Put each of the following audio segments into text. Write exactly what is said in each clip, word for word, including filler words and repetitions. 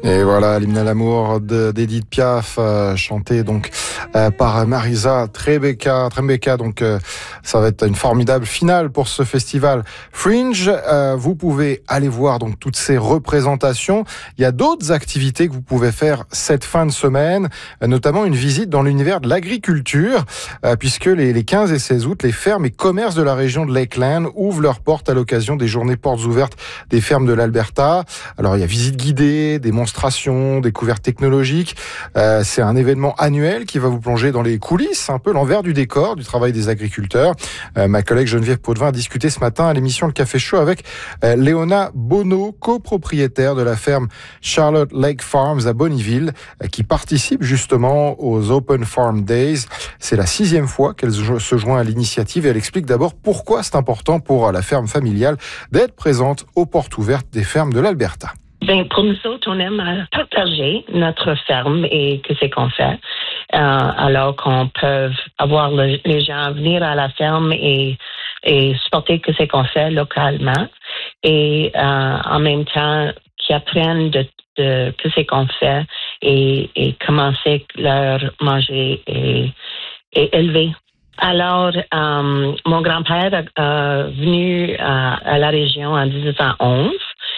Et voilà, l'hymne à l'amour d'Edith Piaf, euh, chanté donc euh, par Marisa Tribeca. Tribeca, donc euh, ça va être une formidable finale pour ce festival Fringe. Euh, vous pouvez aller voir donc toutes ces représentations. Il y a d'autres activités que vous pouvez faire cette fin de semaine, euh, notamment une visite dans l'univers de l'agriculture, euh, puisque les, les quinze et seize août, les fermes et commerces de la région de Lakeland ouvrent leurs portes à l'occasion des journées portes ouvertes des fermes de l'Alberta. Alors il y a visite guidée, démonstration, découvertes technologiques. Euh, c'est un événement annuel qui va vous plonger dans les coulisses, un peu l'envers du décor du travail des agriculteurs. Euh, ma collègue Geneviève Potvin a discuté ce matin à l'émission Le Café Chaud avec euh, Léona Bonneau, copropriétaire de la ferme Charlotte Lake Farms à Bonnyville, euh, qui participe justement aux Open Farm Days. C'est la sixième fois qu'elle se joint à l'initiative et elle explique d'abord pourquoi c'est important pour la ferme familiale d'être présente aux portes ouvertes des fermes de l'Alberta. Ben, pour nous autres, on aime partager notre ferme et que c'est qu'on fait. Euh, alors qu'on peut avoir le, les gens venir à la ferme et, et supporter que c'est qu'on fait localement. Et euh, en même temps, qu'ils apprennent de, de que c'est qu'on fait et, et comment c'est leur manger et, et élever. Alors, euh, mon grand-père est euh, venu à, à la région en dix-huit cent onze.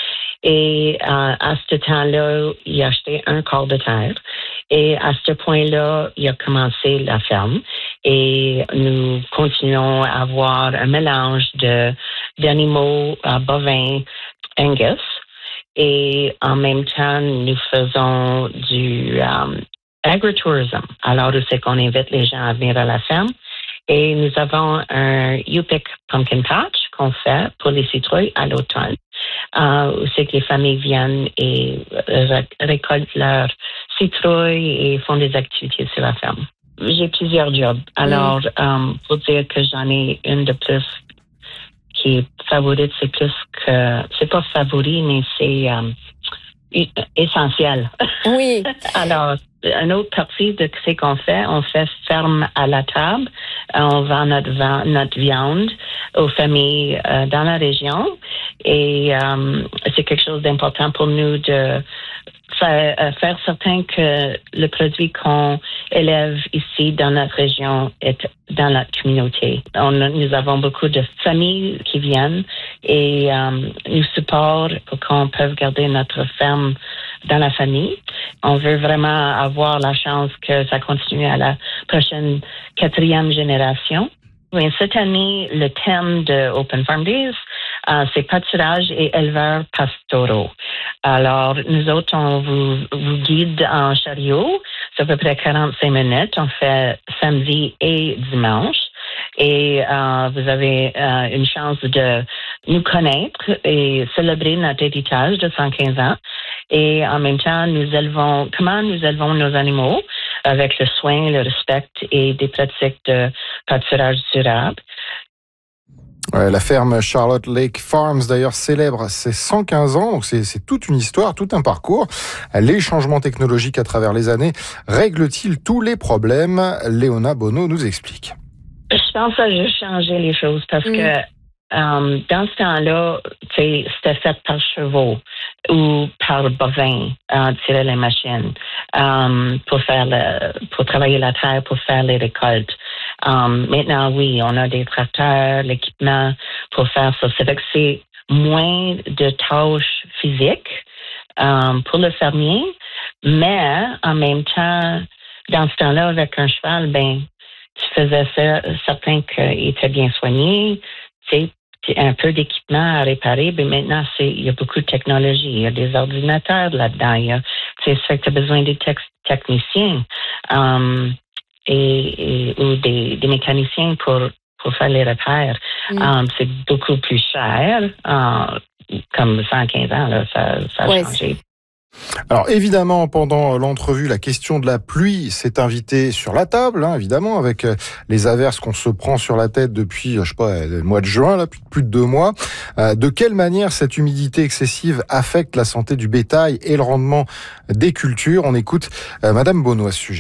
Et euh, à ce temps-là, il a acheté un quart de terre. Et à ce point-là, il a commencé la ferme. Et nous continuons à avoir un mélange de, d'animaux euh, bovins Angus. Et en même temps, nous faisons du um, agritourism. Alors, c'est qu'on invite les gens à venir à la ferme. Et nous avons un U-Pick Pumpkin Patch qu'on fait pour les citrouilles à l'automne. Euh, où c'est que les familles viennent et ré- récoltent leurs citrouilles et font des activités sur la ferme. J'ai plusieurs jobs. Alors, mm. euh, pour dire que j'en ai une de plus qui est favorite, c'est plus que... C'est pas favori, mais c'est euh, essentiel. Oui. Alors, une autre partie de ce qu'on fait, on fait ferme à la table. On vend notre, notre viande aux familles euh, dans la région. Et euh, c'est quelque chose d'important pour nous de faire, euh, faire certain que le produit qu'on élève ici dans notre région est dans notre communauté. On, nous avons beaucoup de familles qui viennent et euh, nous supportent pour qu'on puisse garder notre ferme dans la famille. On veut vraiment avoir la chance que ça continue à la prochaine quatrième génération. Mais cette année, le thème de Open Farm Days, euh, c'est pâturage et éleveurs pastoraux. Alors, nous autres, on vous, vous guide en chariot. C'est à peu près quarante-cinq minutes. On fait samedi et dimanche. Et euh, vous avez euh, une chance de nous connaître et célébrer notre héritage de cent quinze ans. Et en même temps, nous élevons, comment nous élevons nos animaux avec le soin, le respect et des pratiques de pâturage durable. Ouais, la ferme Charlotte Lake Farms, d'ailleurs, célèbre ses cent quinze ans. Donc, c'est, c'est toute une histoire, tout un parcours. Les changements technologiques à travers les années règlent-ils tous les problèmes? Léona Bonneau nous explique. Je pense que ça a juste changé les choses parce mmh. que Um, dans ce temps-là, c'était fait par chevaux ou par bovins, euh, tirer les machines um, pour faire le, pour travailler la terre, pour faire les récoltes. Um, maintenant, oui, on a des tracteurs, l'équipement pour faire ça. C'est vrai que c'est moins de tâches physiques um, pour le fermier, mais en même temps, dans ce temps-là, avec un cheval, ben, tu faisais ça, certain qu'il était bien soigné. C'est un peu d'équipement à réparer, mais maintenant, c'est, il y a beaucoup de technologie. Il y a des ordinateurs là-dedans. Il y a, c'est ça que tu as besoin des te- techniciens um, et, et, ou des, des mécaniciens pour, pour faire les repairs. Mm. Um, c'est beaucoup plus cher. Uh, comme cent quinze ans, là, ça, ça a ouais, changé. Alors évidemment, pendant l'entrevue, la question de la pluie s'est invitée sur la table, hein, évidemment, avec les averses qu'on se prend sur la tête depuis, je sais pas, le mois de juin, là, plus de deux mois. Euh, de quelle manière cette humidité excessive affecte la santé du bétail et le rendement des cultures? On écoute euh, Madame Bonneau à ce sujet.